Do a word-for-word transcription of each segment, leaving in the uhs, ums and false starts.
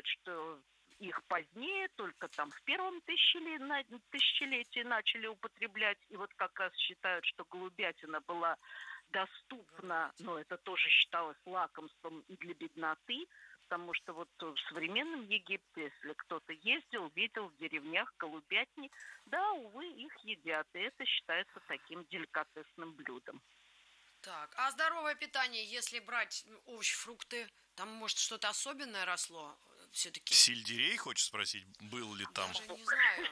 считают, что их позднее, только там в первом тысячелетии, тысячелетии начали употреблять. И вот как раз считают, что голубятина была доступна, но это тоже считалось лакомством и для бедноты, потому что вот в современном Египте, если кто-то ездил, видел в деревнях голубятни, да, увы, их едят, и это считается таким деликатесным блюдом. Так, а здоровое питание, если брать ну, овощи, фрукты, там, может, что-то особенное росло все-таки? Сельдерей, хочешь спросить, был ли там? Даже не знаю.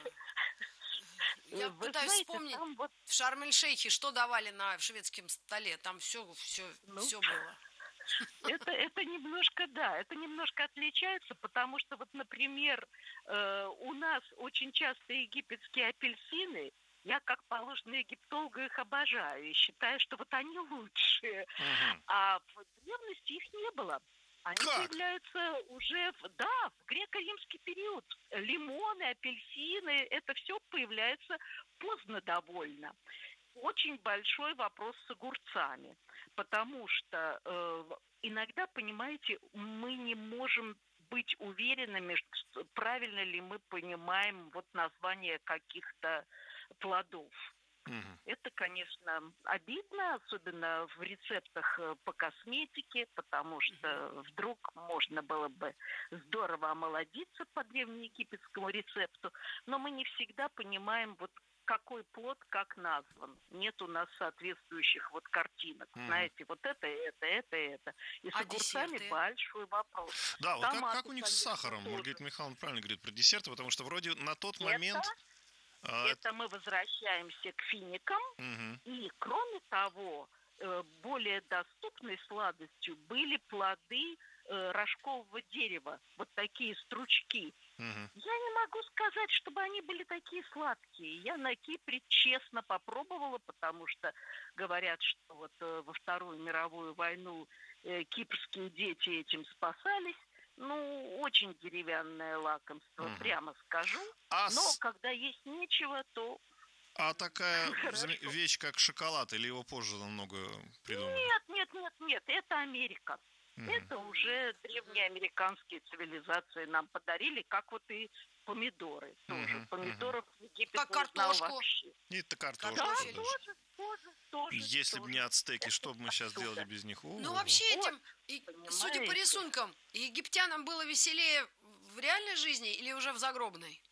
Я Вы пытаюсь знаете, вспомнить, там вот, в Шарм-эль-Шейхе что давали на шведском столе? Там все, все, ну, все было. Это, это немножко, да, это немножко отличается, потому что вот, например, э, у нас очень часто египетские апельсины, я, как положено, египтолога их обожаю и считаю, что вот они лучшие, Мгм. а в древности их не было. Они Как? появляются уже, в, да, в греко-римский период. Лимоны, апельсины, это все появляется поздно довольно. Очень большой вопрос с огурцами, потому что э, иногда, понимаете, мы не можем быть уверенными, что правильно ли мы понимаем вот название каких-то плодов. Мгм. Это, конечно, обидно, особенно в рецептах э, по косметике, потому Мгм. что вдруг можно было бы здорово омолодиться по древнеегипетскому рецепту, но мы не всегда понимаем, вот какой плод как назван. Нет у нас соответствующих вот картинок. Мгм. Знаете, вот это, это, это, это. И с А огурцами десерты? большой вопрос. Да, вот как, как Томаты, у них с конечно, сахаром? тоже. Маргарита Михайловна правильно говорит про десерты, потому что вроде на тот Это, момент... а, это- это мы возвращаемся к финикам. Мгм. И, кроме того, э, более доступной сладостью были плоды э, рожкового дерева, вот такие стручки. Мгм. Я не могу сказать, чтобы они были такие сладкие. Я на Кипре честно попробовала, потому что говорят, что вот э, во Вторую мировую войну э, кипрские дети этим спасались. Ну, очень деревянное лакомство, Мгм. прямо скажу. А, Но с- когда есть нечего, то а такая заме- хорошо. вещь, как шоколад, или его позже намного придумали? Нет, нет, нет, нет, это Америка. Мгм. Это М, уже мгм. древние американские цивилизации нам подарили, как вот и помидоры тоже. Мгм. Мгм. Помидоров Египет Как не знал картошку, вообще. И это Да, картошку-то картофель. даже. тоже, тоже, тоже, Если бы не тоже. ацтеки, Это что бы мы сейчас делали оттуда. без них? Ну, Ого-го. вообще Вот, этим, и, судя по понимаете. рисункам, египтянам было веселее в реальной жизни или уже в загробной?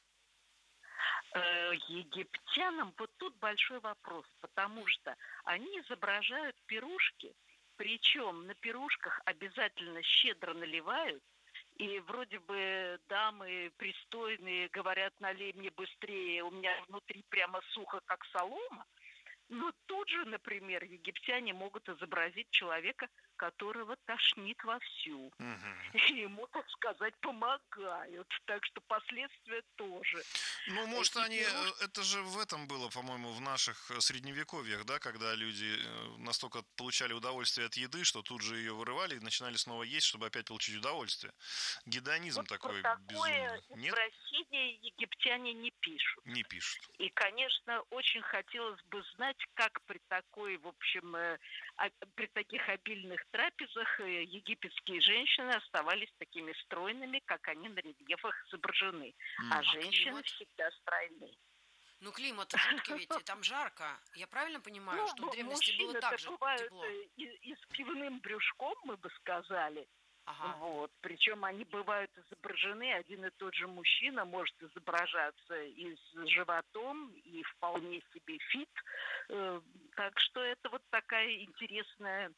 Э, египтянам вот тут большой вопрос, потому М. что они изображают пирушки, причем на пирушках обязательно щедро наливают, и вроде бы дамы пристойные говорят: налей мне быстрее, у меня внутри прямо сухо, как солома. Но тут же, например, египтяне могут изобразить человека, которого тошнит вовсю. Мгм. И ему, так сказать, помогают. Так что последствия тоже. Ну, Э, может, И они... э, пирожки, Это же в этом было, по-моему, в наших э, средневековьях, да, когда люди э, настолько получали удовольствие от еды, что тут же ее вырывали и начинали снова есть, чтобы опять получить удовольствие. Гедонизм вот про такой такое безумный. Нет? извращение египтяне не пишут. Не пишут. И, конечно, очень хотелось бы знать, как при такой, в общем, э, а- при таких обильных трапезах э, египетские женщины оставались такими стройными, как они на рельефах изображены. А А Мгм. женщины климат? всегда стройны. Ну, климат жуткий ведь, и там жарко. Я правильно понимаю, Ну, что в м- древности было так мужчины-то же бывают тепло? э, и, и с пивным брюшком, мы бы сказали. Ага. Вот. Причем они бывают изображены, один и тот же мужчина может изображаться и с животом, и вполне себе фит. Э, Так что это вот такая интересная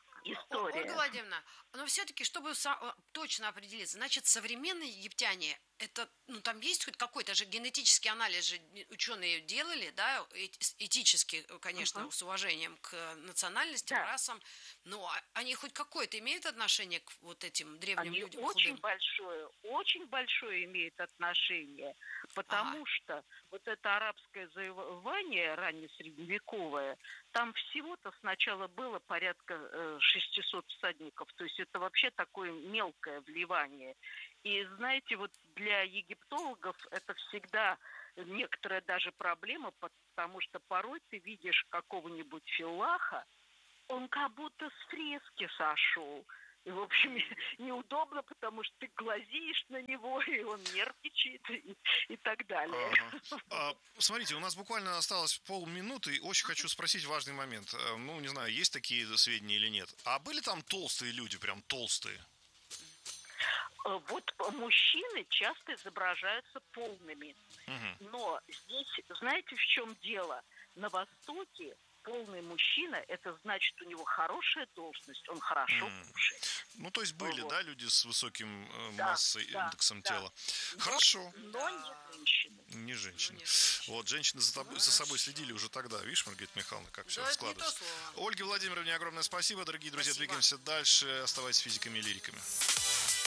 О- Ольга история. Владимировна, но все-таки, чтобы са- э, точно определиться, значит, современные египтяне, это, ну, там есть хоть какой-то же генетический анализ же ученые делали, да, эти- с- этически, э, конечно, Мгм. с уважением к э, национальностям, Да, расам, но а- они хоть какое-то имеют отношение к вот этим древним они людям очень худым? большое, очень большое имеют отношение, Ага. потому что вот это арабское завоевание раннесредневековое, там всего-то сначала было порядка э, шестисот всадников, то есть это вообще такое мелкое вливание. И знаете, вот для египтологов это всегда некоторая даже проблема, потому что порой ты видишь какого-нибудь филлаха, он как будто с фрески сошел. И, в общем, неудобно, потому что ты глазеешь на него, и он нервничает, и, и так далее. Ага. А, смотрите, у нас буквально осталось полминуты, и очень хочу спросить важный момент. Ну, не знаю, есть такие сведения или нет. А были там толстые люди, прям толстые? Вот мужчины часто изображаются полными. Угу. Но здесь, знаете, в чем дело? На Востоке полный мужчина, это значит, у него хорошая должность, он хорошо Mm. кушает. Ну, то есть были, Вот. да, люди с высоким э, Да, массой, да, индексом да. тела? Но- Хорошо. Но не женщины. Не женщины. Ну, не женщины. Вот, женщины за, тобой- за собой следили уже тогда. Видишь, Маргарита Михайловна, как все Да, это не то складывается. слово. Ольге Владимировне огромное спасибо. Дорогие друзья, Спасибо. двигаемся дальше. Оставайтесь физиками и лириками.